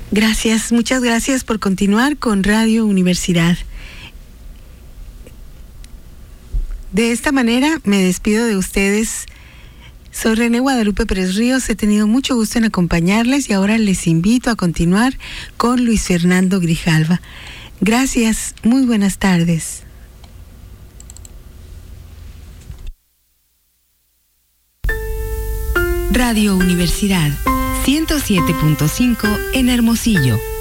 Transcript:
Gracias, muchas gracias por continuar con Radio Universidad. De esta manera me despido de ustedes. Soy René Guadalupe Pérez Ríos, he tenido mucho gusto en acompañarles y ahora les invito a continuar con Luis Fernando Grijalva. Gracias, muy buenas tardes. Radio Universidad 107.5 en Hermosillo.